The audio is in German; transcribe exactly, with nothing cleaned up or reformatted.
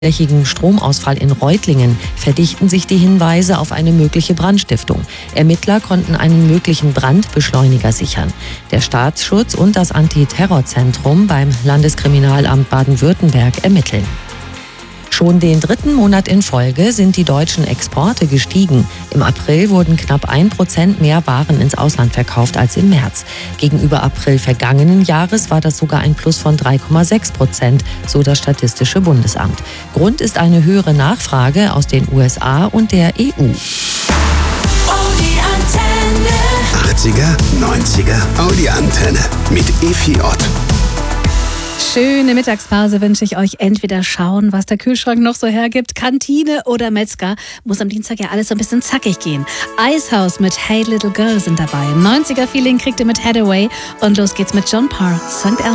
flächigen Stromausfall in Reutlingen verdichten sich die Hinweise auf eine mögliche Brandstiftung. Ermittler konnten einen möglichen Brandbeschleuniger sichern. Der Staatsschutz und das Antiterrorzentrum beim Landeskriminalamt Baden-Württemberg ermitteln. Schon den dritten Monat in Folge sind die deutschen Exporte gestiegen. Im April wurden knapp ein Prozent mehr Waren ins Ausland verkauft als im März. Gegenüber April vergangenen Jahres war das sogar ein Plus von drei Komma sechs Prozent, so das Statistische Bundesamt. Grund ist eine höhere Nachfrage aus den U S A und der E U. achtziger, neunziger Audi-Antenne mit Effi Ott. Schöne Mittagspause wünsche ich euch. Entweder schauen, was der Kühlschrank noch so hergibt, Kantine oder Metzger. Muss am Dienstag ja alles so ein bisschen zackig gehen. Icehouse mit Hey Little Girl sind dabei. neunziger Feeling kriegt ihr mit Hathaway. Und los geht's mit John Parr, Sankt